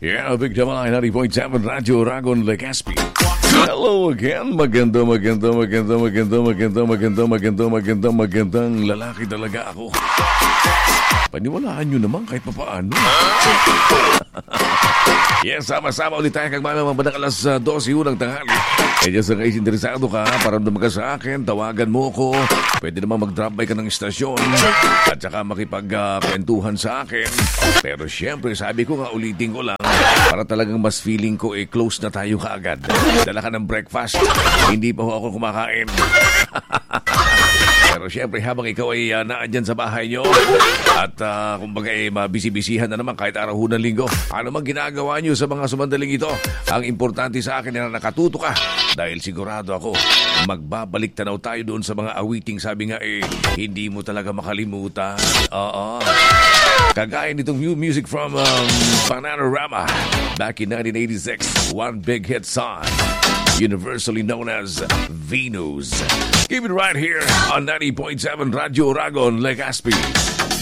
Yeah, Big Jamalay 90.7 Radyo Ragon Legazpi. Hello again. Magandang lalaki talaga ako. Paniwalaan nyo naman kahit papaano. Yes, sama-sama ulit tayo kagmamang bandang alas 12 ng tanghali. Kaya sa kayo interesado ka, paramdam ka sa akin, tawagan mo ko. Pwede naman mag-drop by ka ng istasyon at saka makipagkwentuhan sa akin. Pero syempre, sabi ko nga, ulitin ko lang, para talagang mas feeling ko close na tayo kaagad. Dala ka ng breakfast, hindi pa ako kumakain. Pero syempre, habang ikaw ay naandyan sa bahay nyo at kumbaga mabisi-bisihan na naman kahit araw ng linggo, ano mang ginagawa nyo sa mga sumandaling ito, ang importante sa akin na nakatuto ka dahil sigurado ako, magbabalik tanaw tayo doon sa mga awiting sabi nga hindi mo talaga makalimutan. Oo. Kagaya nitong new music from Bananarama back in 1986, one big hit song, universally known as Venus. Keep it right here on 90.7 Radyo Ragon Legazpi.